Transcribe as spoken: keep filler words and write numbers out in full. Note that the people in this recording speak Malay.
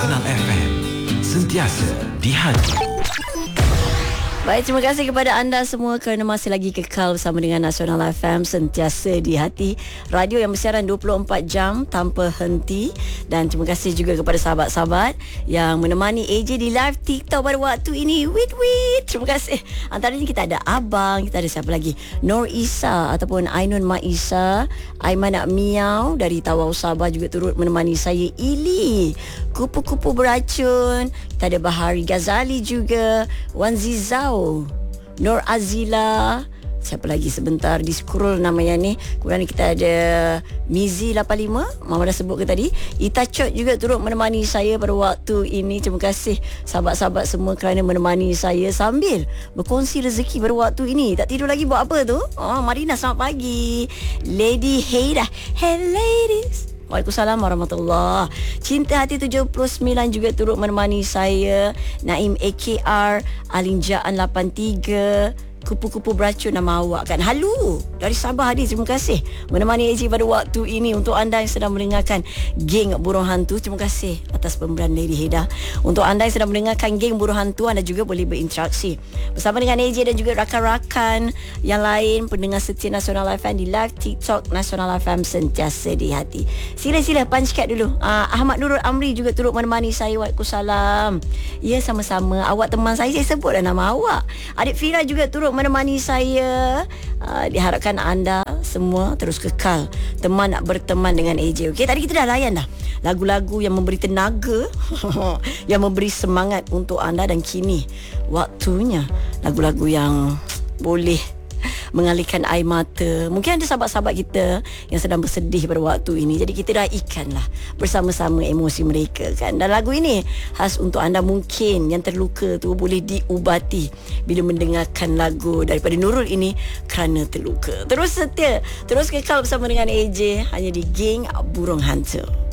Nasional F M, sentiasa di hati. Baik, terima kasih kepada anda semua kerana masih lagi kekal bersama dengan Nasional F M, sentiasa di hati. Radio yang bersiaran dua puluh empat jam tanpa henti. Dan terima kasih juga kepada sahabat-sahabat yang menemani A J di live TikTok pada waktu ini. Wait, wait. Terima kasih. Antaranya kita ada Abang, kita ada siapa lagi? Nur Isa ataupun Ainun Mak Isa, Aiman Nak Miau dari Tawau Sabah juga turut menemani saya. Ili, kupu-kupu beracun. Kita ada Bahari Ghazali juga, Wan Zizau, Nur Azila, siapa lagi sebentar di scroll nama yang ni. Kemudian kita ada Mizi lapan lima, Mama dah sebut ke tadi. Ita Chot juga turut menemani saya pada waktu ini. Terima kasih sahabat-sahabat semua kerana menemani saya sambil berkongsi rezeki pada waktu ini. Tak tidur lagi buat apa tu? Oh, Marina, selamat pagi. Lady Heida, hey ladies. Waalaikumsalam warahmatullahi. Cinta Hati tujuh puluh sembilan juga turut menemani saya. Naim A K R, Alin Jaan lapan tiga, kupu-kupu beracun nama awak kan. Halu dari Sabah ni, terima kasih menemani A J pada waktu ini. Untuk anda yang sedang mendengarkan Geng Burung Hantu, terima kasih atas pemberian Lady Heda. Untuk anda yang sedang mendengarkan Geng Burung Hantu, anda juga boleh berinteraksi bersama dengan A J dan juga rakan-rakan yang lain, pendengar setia Nasional F M di live TikTok Nasional F M, sentiasa di hati. Sila-sila punch card dulu. uh, Ahmad Nurul Amri juga turut menemani saya. Waalaikumsalam. Ya, sama-sama. Awak teman saya, saya sebut dah nama awak. Adik Fira juga turut menemani saya. uh, Diharapkan anda semua terus kekal teman nak berteman dengan A J. Okey, tadi kita dah layan dah lagu-lagu yang memberi tenaga yang memberi semangat untuk anda. Dan kini waktunya lagu-lagu yang boleh mengalihkan air mata. Mungkin ada sahabat-sahabat kita yang sedang bersedih pada waktu ini, jadi kita raikanlah bersama-sama emosi mereka kan. Dan lagu ini khas untuk anda mungkin yang terluka tu, boleh diubati bila mendengarkan lagu daripada Nurul ini, Kerana Terluka. Terus setia, terus kekal bersama dengan A J hanya di Geng Burung Hantu.